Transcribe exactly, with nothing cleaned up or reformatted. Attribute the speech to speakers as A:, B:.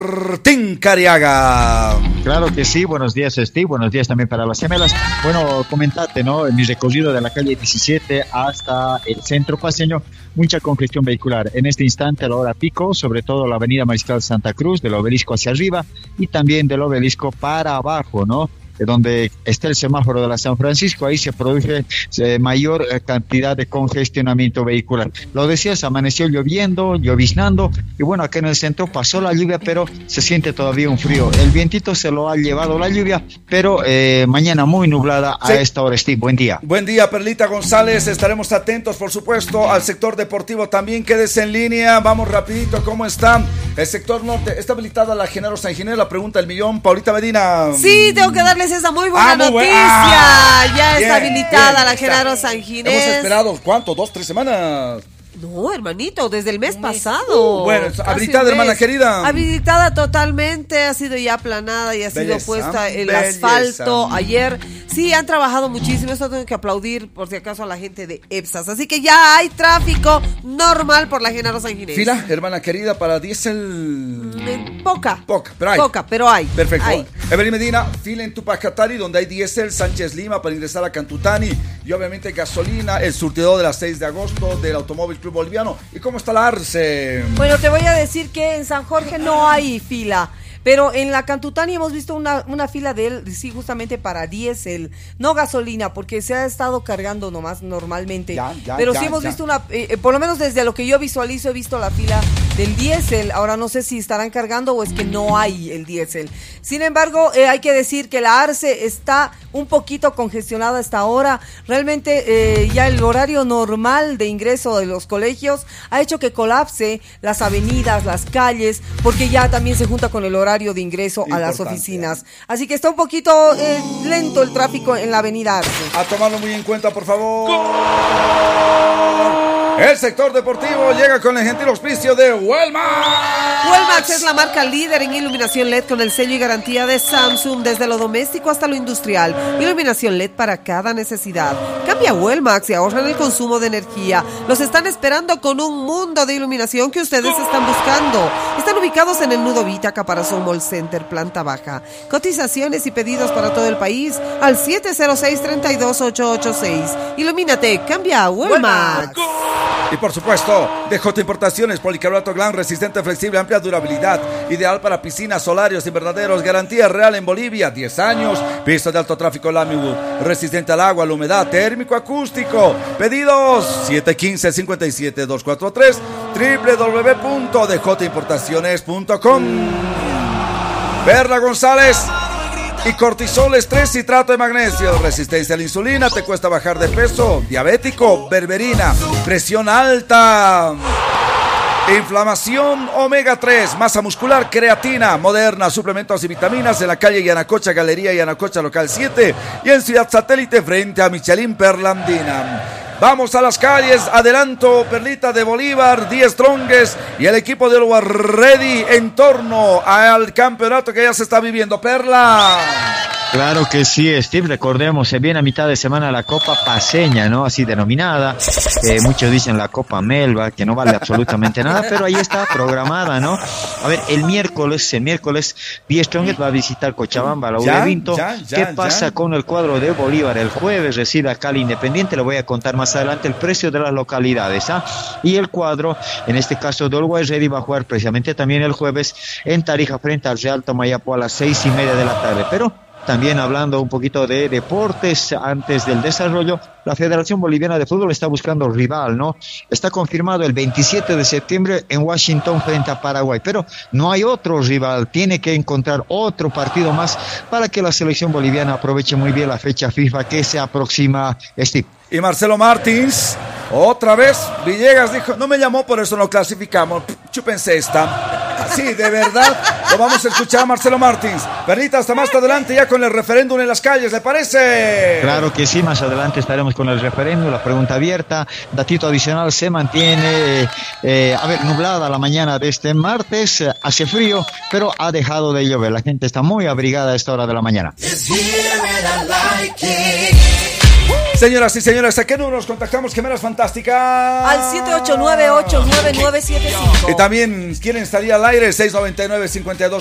A: Martín Cariaga.
B: Claro que sí, buenos días Steve, buenos días también para las gemelas. Bueno, comentarte, ¿no? En mi recorrido de la calle diecisiete hasta el centro paseño, mucha congestión vehicular. En este instante a la hora pico, sobre todo la avenida Mariscal Santa Cruz, del obelisco hacia arriba y también del obelisco para abajo, ¿no? Donde está el semáforo de la San Francisco, ahí se produce eh, mayor eh, cantidad de congestionamiento vehicular. Lo decías, amaneció lloviendo, lloviznando, y bueno, acá en el centro pasó la lluvia, pero se siente todavía un frío. El vientito se lo ha llevado la lluvia, pero eh, mañana muy nublada a sí. esta hora, Steve. Buen día.
A: Buen día, Perlita González. Estaremos atentos, por supuesto, al sector deportivo también. Quédese en línea. Vamos rapidito, ¿cómo está? El sector norte, ¿está habilitada la Genaro San Ginés? La pregunta del millón. Paulita Medina.
C: Sí, tengo que darles esa muy buena ah, muy noticia. Ah, ya bien, está habilitada bien, la Genaro San Ginés.
A: Hemos esperado, ¿cuánto? ¿Dos, tres semanas?
C: No, hermanito, desde el mes pasado.
A: Uh, bueno, habilitada, hermana querida.
C: Habilitada totalmente, ha sido ya aplanada y ha belleza, sido puesta el belleza. asfalto ayer. Sí, han trabajado muchísimo, eso tengo que aplaudir por si acaso a la gente de EPSAS. Así que ya hay tráfico normal por la Genaro San Ginés.
A: ¿Fila, hermana querida, para diésel?
C: Mm, poca.
A: Poca, pero hay.
C: Poca, pero hay.
A: Perfecto.
C: Hay.
A: Evelyn Medina, fila en Tupacatari, donde hay diésel, Sánchez Lima para ingresar a Cantutani y obviamente gasolina, el surtidor de las seis de agosto del Automóvil Club Boliviano. ¿Y cómo está la Arce?
C: Bueno, te voy a decir que en San Jorge no hay fila, pero en la Cantutani hemos visto una, una fila de él, sí, justamente para diésel, no gasolina, porque se ha estado cargando nomás normalmente, ya, ya, pero ya, sí hemos ya. visto una, eh, por lo menos desde lo que yo visualizo, he visto la fila del diésel. Ahora no sé si estarán cargando o es que no hay el diésel. Sin embargo, eh, hay que decir que la Arce está un poquito congestionada hasta ahora. Realmente eh, ya el horario normal de ingreso de los colegios ha hecho que colapse las avenidas, las calles, porque ya también se junta con el horario de ingreso Importante. a las oficinas. Así que está un poquito eh, lento el tráfico en la avenida Arce.
A: A tomarlo muy en cuenta, por favor. ¡Gol! El sector deportivo llega con el gentil auspicio de Wellmax.
C: Wellmax es la marca líder en iluminación L E D con el sello y garantía de Samsung, desde lo doméstico hasta lo industrial. Iluminación L E D para cada necesidad. Cambia a Wellmax y ahorra en el consumo de energía. Los están esperando con un mundo de iluminación que ustedes están buscando. Están ubicados en el Nudo Vita, Caparazón Mall Center, planta baja. Cotizaciones y pedidos para todo el país al siete cero seis, tres dos ocho ocho seis. Ilumínate, cambia a Wellmax.
A: Y por supuesto, D J Importaciones, policarbonato Glam, resistente, flexible, amplia durabilidad, ideal para piscinas, solarios invernaderos, garantía real en Bolivia, diez años, piso de alto tráfico Lamiwood, resistente al agua, a la humedad, térmico acústico. Pedidos siete uno cinco, cinco siete dos cuatro tres, doble u doble u doble u punto d j importaciones punto com. Perla González y cortisol, estrés, citrato de magnesio, resistencia a la insulina, te cuesta bajar de peso, diabético, berberina, presión alta, inflamación, omega tres, masa muscular, creatina, Moderna, suplementos y vitaminas en la calle Yanacocha, Galería Yanacocha, local siete, y en Ciudad Satélite frente a Michelin Perlandina. Vamos a las calles, adelanto, Perlita de Bolívar, diez Trongues y el equipo de Uruguay ready en torno al campeonato que ya se está viviendo. Perla.
B: Claro que sí, Steve, recordemos, se viene a mitad de semana la Copa Paceña, ¿no? Así denominada, eh, muchos dicen la Copa Melba, que no vale absolutamente nada, pero ahí está programada, ¿no? A ver, el miércoles, el miércoles, diez Trongues va a visitar Cochabamba, la U de Vinto. ¿Qué pasa ya? con el cuadro de Bolívar? El jueves recibe acá al Independiente, le voy a contar más adelante el precio de las localidades, ¿ah? Y el cuadro, en este caso de Uruguay Ready, va a jugar precisamente también el jueves en Tarija frente al Real Tomayapo a las seis y media de la tarde, pero también hablando un poquito de deportes antes del desarrollo, la Federación Boliviana de Fútbol está buscando rival, ¿no? Está confirmado el veintisiete de septiembre en Washington frente a Paraguay, pero no hay otro rival, tiene que encontrar otro partido más para que la selección boliviana aproveche muy bien la fecha FIFA que se aproxima, Steve.
A: Y Marcelo Martins, otra vez, Villegas dijo, no me llamó, por eso no clasificamos, chúpense esta. Sí, de verdad, lo vamos a escuchar a Marcelo Martins. Perlita, hasta más adelante ya con el referéndum en las calles, ¿le parece?
B: Claro que sí, más adelante estaremos con el referéndum, la pregunta abierta. Datito adicional, se mantiene, eh, a ver, nublada la mañana de este martes, eh, hace frío, pero ha dejado de llover. La gente está muy abrigada a esta hora de la mañana.
A: Señoras y señores, ¿a qué número nos contactamos, Gemelas Fantásticas?
C: Al siete ocho nueve, ocho nueve nueve siete cinco.
A: Y también, ¿quieren salir al aire? seis nueve nueve, cinco dos